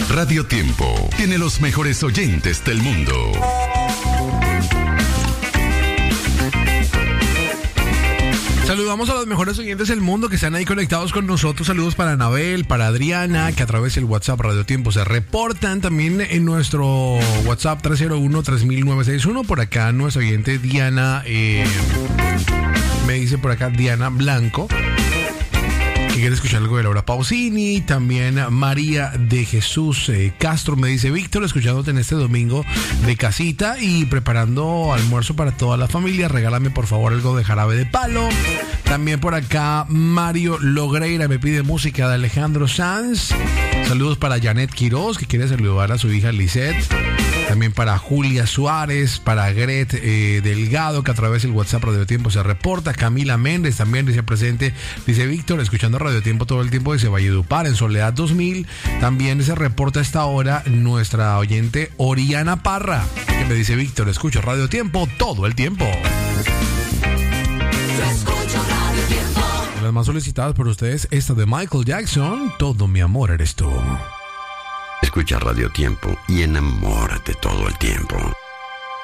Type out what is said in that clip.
Radio Tiempo tiene los mejores oyentes del mundo. Saludamos a los mejores oyentes del mundo que están ahí conectados con nosotros. Saludos para Anabel, para Adriana, que a través del WhatsApp Radio Tiempo se reportan. También en nuestro WhatsApp 301-3961. Por acá nuestra oyente Diana, me dice por acá Diana Blanco, que quiere escuchar algo de Laura Pausini. También María de Jesús Castro me dice: Víctor, escuchándote en este domingo de casita y preparando almuerzo para toda la familia, regálame por favor algo de Jarabe de Palo. También por acá Mario Logreira me pide música de Alejandro Sanz. Saludos para Janet Quiroz, que quiere saludar a su hija Lisette. También para Julia Suárez, para Gret Delgado, que a través del WhatsApp Radio Tiempo se reporta. Camila Méndez también dice presente. Dice: Víctor, escuchando Radio Tiempo todo el tiempo desde Valledupar, en Soledad 2000. También se reporta a esta hora nuestra oyente Oriana Parra, que me dice: Víctor, escucho Radio Tiempo todo el tiempo. Las más solicitadas por ustedes, esta de Michael Jackson, Todo mi amor eres tú. Escucha Radio Tiempo y enamórate todo el tiempo.